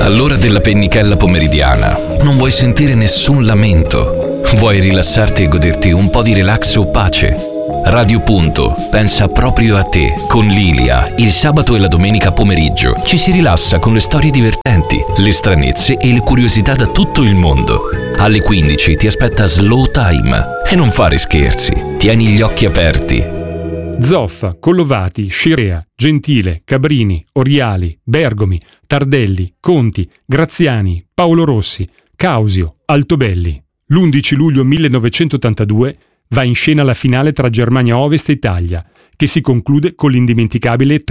All'ora della pennichella pomeridiana non vuoi sentire nessun lamento. Vuoi rilassarti e goderti un po' di relax o pace? Radio Punto pensa proprio a te. Con Lilia, il sabato e la domenica pomeriggio ci si rilassa con le storie divertenti, le stranezze e le curiosità da tutto il mondo. Alle 15 ti aspetta Slow Time e non fare scherzi, tieni gli occhi aperti. Zoffa, Collovati, Scirea, Gentile, Cabrini, Oriali, Bergomi, Tardelli, Conti, Graziani, Paolo Rossi, Causio, Altobelli. L'11 luglio 1982 va in scena la finale tra Germania Ovest e Italia, che si conclude con l'indimenticabile